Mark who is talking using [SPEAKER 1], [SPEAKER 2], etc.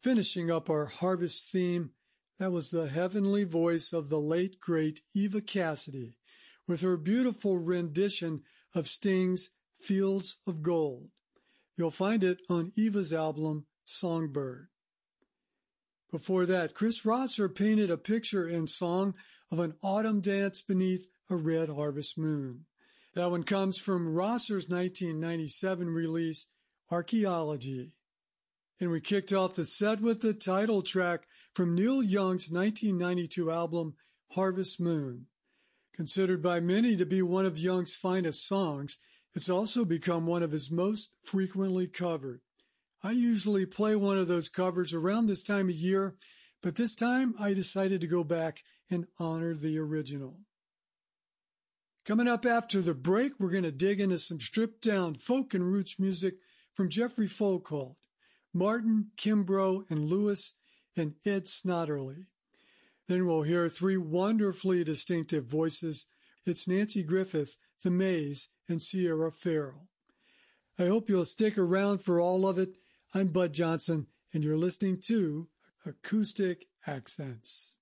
[SPEAKER 1] Finishing up our harvest theme, that was the heavenly voice of the late, great Eva Cassidy with her beautiful rendition of Sting's Fields of Gold. You'll find it on Eva's album, Songbird. Before that, Chris Rosser painted a picture in song of an autumn dance beneath a red harvest moon. That one comes from Rosser's 1997 release, Archaeology. And we kicked off the set with the title track from Neil Young's 1992 album, Harvest Moon. Considered by many to be one of Young's finest songs, it's also become one of his most frequently covered. I usually play one of those covers around this time of year, but this time I decided to go back and honor the original. Coming up after the break, we're going to dig into some stripped-down folk and roots music from Jeffrey Folkhold, Martin, Kimbrough, and Lewis, and Ed Snodderly. Then we'll hear three wonderfully distinctive voices. It's Nanci Griffith, The Maze, and Sierra Farrell. I hope you'll stick around for all of it. I'm Bud Johnson, and you're listening to Acoustic Accents.